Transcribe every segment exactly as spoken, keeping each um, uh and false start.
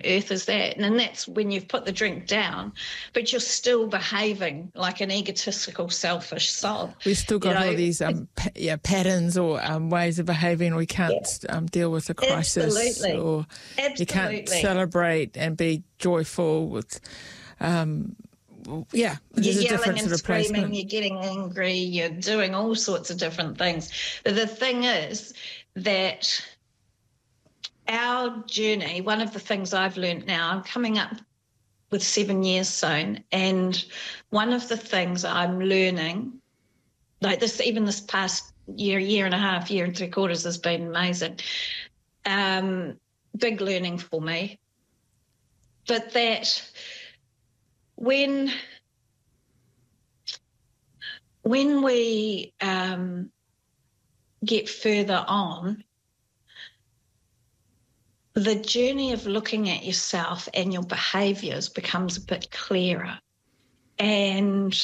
earth is that? And then that's when you've put the drink down, but you're still behaving like an egotistical, selfish soul. We've still got you know? all these um, pa- yeah, patterns or um, ways of behaving. We can't yeah. um, deal with a crisis. Absolutely. Or Absolutely. you can't celebrate and be joyful with... Um, Yeah, there's you're a different yelling and sort of screaming, placement. you're getting angry, you're doing all sorts of different things. But the thing is that our journey, one of the things I've learned now, I'm coming up with seven years soon, and one of the things I'm learning, like this, even this past year, year and a half, year and three quarters has been amazing. Um, big learning for me. But that when when we um, get further on, the journey of looking at yourself and your behaviours becomes a bit clearer. And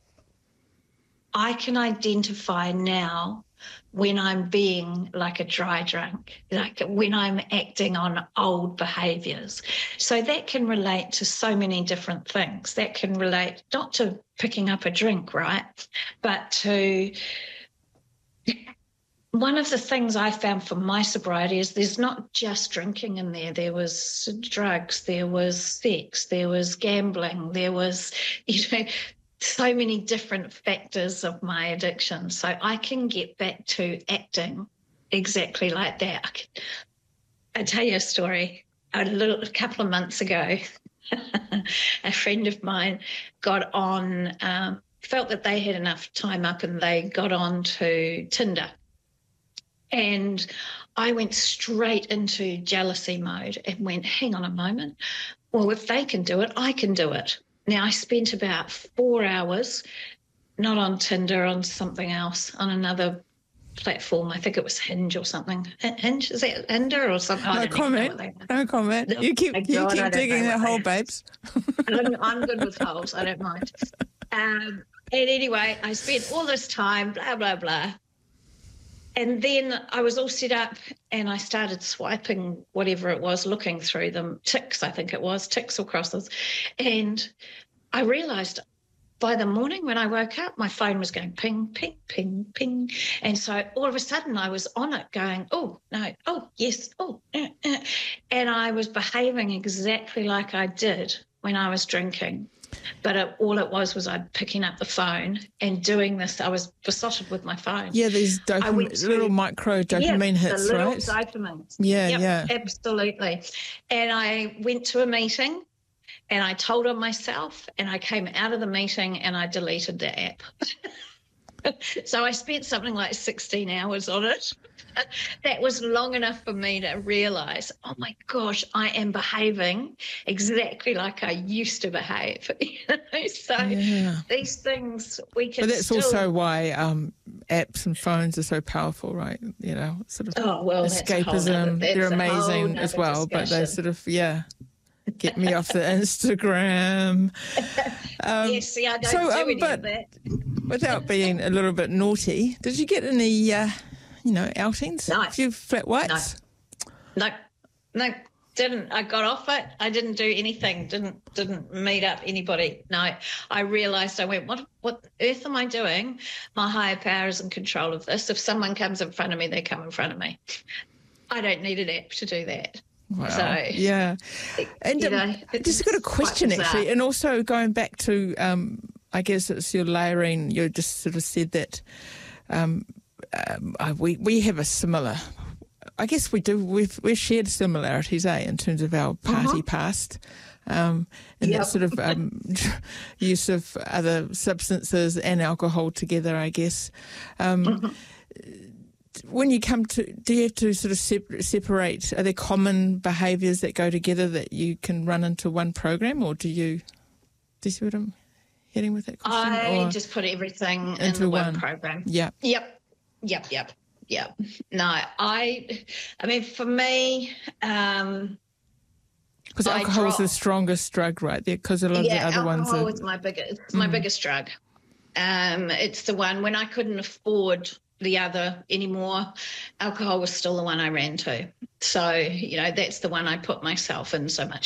I can identify now when I'm being like a dry drunk, like when I'm acting on old behaviours. So that can relate to so many different things. That can relate not to picking up a drink, right, but to... One of the things I found for my sobriety is there's not just drinking in there. There was drugs, there was sex, there was gambling, there was, you know, so many different factors of my addiction. So I can get back to acting exactly like that. I can, I'll tell you a story. A little, a couple of months ago, a friend of mine got on, um, felt that they had enough time up and they got on to Tinder. And I went straight into jealousy mode and went, hang on a moment. Well, if they can do it, I can do it. Now, I spent about four hours, not on Tinder, on something else, on another platform. I think it was Hinge or something. Hinge? Is that Hinder or something? No comment. No comment. No, you keep, you God, keep digging that hole, babes. I'm, I'm good with holes. I don't mind. Um, and anyway, I spent all this time, blah, blah, blah. And then I was all set up and I started swiping whatever it was, looking through them, ticks, I think it was, ticks or crosses. And I realised by the morning when I woke up, my phone was going ping, ping, ping, ping. And so all of a sudden I was on it going, oh, no, oh, yes, oh. Uh, uh. And I was behaving exactly like I did when I was drinking. But it, all it was was I picking up the phone and doing this. I was besotted with my phone. Yeah, these dopamine, to, little micro dopamine yeah, hits, the little right? Dopamines. Yeah, yep, yeah. Absolutely. And I went to a meeting and I told on myself and I came out of the meeting and I deleted the app. So I spent something like sixteen hours on it. That was long enough for me to realise, oh, my gosh, I am behaving exactly like I used to behave. You know? So yeah. These things we can But that's still... also why um, apps and phones are so powerful, right? You know, sort of oh, well, escapism. That's They're amazing as well, discussion. But they sort of, yeah, get me off the Instagram. Um, yes, see, I don't so, do um, any but of that. Without being a little bit naughty, did you get any... Uh, you know, outings? No. A few flat whites? No. No, no, didn't. I got off it. I didn't do anything. Didn't didn't meet up anybody. No. I realised, I went, what what earth am I doing? My higher power is in control of this. If someone comes in front of me, they come in front of me. I don't need an app to do that. Wow. So, yeah. And you um, know, just got a question, actually, and also going back to, um, I guess it's your layering, you just sort of said that um, Um, uh, we we have a similar, I guess we do, we've we've shared similarities, eh, in terms of our party uh-huh. past, um, and yep. that sort of um, use of other substances and alcohol together, I guess. Um, uh-huh. When you come to, do you have to sort of sep- separate, are there common behaviours that go together that you can run into one program, or do you, do you see what I'm heading with that question? I or just put everything into in the one, one program. Yeah. Yep. Yep, yep, yep. No, I, I mean, for me, um, because alcohol is the strongest drug, right? There, because a lot yeah, of the other ones are. alcohol is my biggest. It's my mm. biggest drug. Um, it's the one when I couldn't afford the other anymore. Alcohol was still the one I ran to. So you know, that's the one I put myself in so much